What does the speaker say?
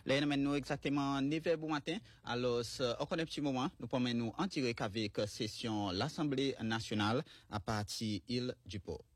Là, nous exactement 9h du matin. Alors, on connaît un petit moment, nous pouvons nous en tirer qu'avec session l'Assemblée nationale à partir île du Port.